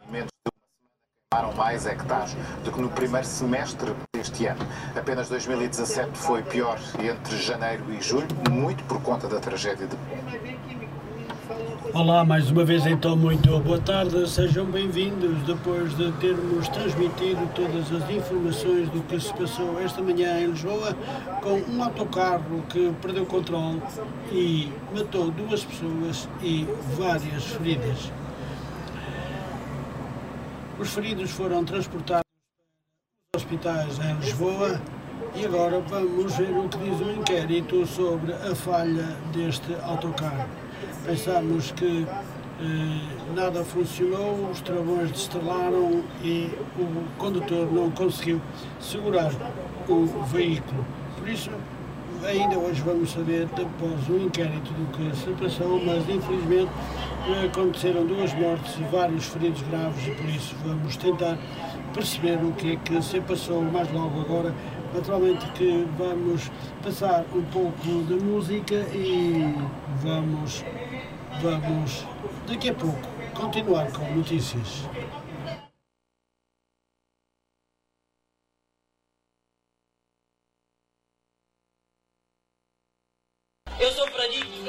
Menos de uma semana queimaram mais hectares do que no primeiro semestre deste ano. Apenas 2017 foi pior entre janeiro e julho, muito por conta da tragédia de... Olá, mais uma vez então, muito boa tarde, sejam bem-vindos depois de termos transmitido todas as informações do que se passou esta manhã em Lisboa com um autocarro que perdeu o controle e matou 2 pessoas e várias feridas. Os feridos foram transportados para os hospitais em Lisboa e agora vamos ver o que diz o inquérito sobre a falha deste autocarro. Pensamos que nada funcionou, os travões destralaram e o condutor não conseguiu segurar o veículo. Por isso, ainda hoje vamos saber, após o inquérito, do que se passou, mas infelizmente aconteceram 2 mortes e vários feridos graves e por isso vamos tentar perceber o que é que se passou mais logo agora. Naturalmente que vamos passar um pouco de música e vamos daqui a pouco continuar com notícias. Eu sou Fradique.